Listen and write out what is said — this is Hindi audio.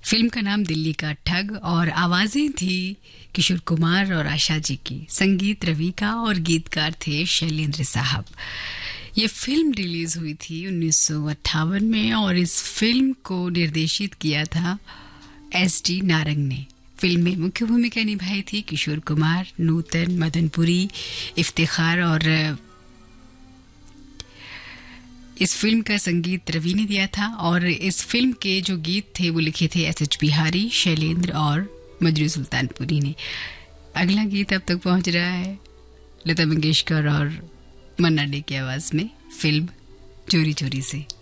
फिल्म का नाम दिल्ली का ठग और आवाजें थी किशोर कुमार और आशा जी की। संगीत रवि का और गीतकार थे शैलेंद्र साहब। ये फिल्म रिलीज हुई थी 1958 में और इस फिल्म को निर्देशित किया था एस.डी. नारंग ने। फिल्म में मुख्य भूमिका निभाई थी किशोर कुमार, नूतन, मदनपुरी, इफ्तिखार और इस फिल्म का संगीत रवि ने दिया था और इस फिल्म के जो गीत थे वो लिखे थे एस.एच. बिहारी, शैलेंद्र और मजरू सुल्तानपुरी ने। अगला गीत अब तक पहुंच रहा है लता मंगेशकर और मन्ना डे की आवाज में, फिल्म चोरी चोरी से।